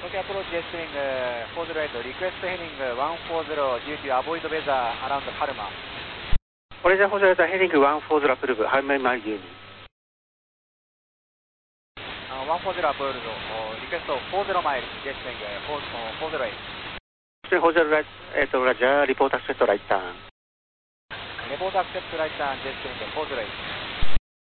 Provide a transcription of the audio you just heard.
Tokyo approach jet swing 408, request heading 140 due to avoid weather around Palma. Malaysia 408, heading 140 approve, how many miles do you need? 140 approved, request 40 miles jet swing 408. 408, Roger, report accept right turn. Report accept right turn jet swing 408.